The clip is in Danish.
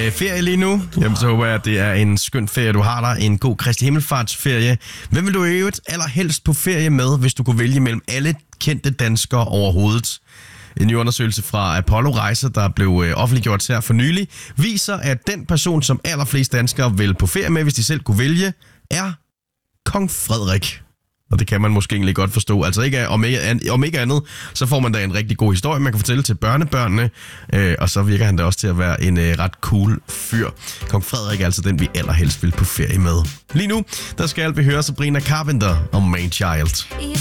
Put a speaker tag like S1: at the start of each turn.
S1: ferie lige nu, jamen, så håber jeg, at det er en skøn ferie, du har der. En god Kristi Himmelfartsferie. Hvem vil du i øvrigt allerhelst på ferie med, hvis du kunne vælge mellem alle kendte danskere overhovedet? En ny undersøgelse fra Apollo Rejser, der blev offentliggjort her for nylig, viser, at den person, som allerflest danskere vil på ferie med, hvis de selv kunne vælge, er Kong Frederik. Og det kan man måske egentlig godt forstå. Altså ikke, om ikke andet, så får man da en rigtig god historie, man kan fortælle til børnebørnene. Og så virker han da også til at være en ret cool fyr. Kong Frederik er altså den, vi allerhelst vil på ferie med. Lige nu, der skal vi høre Sabrina Carpenter og Man Child.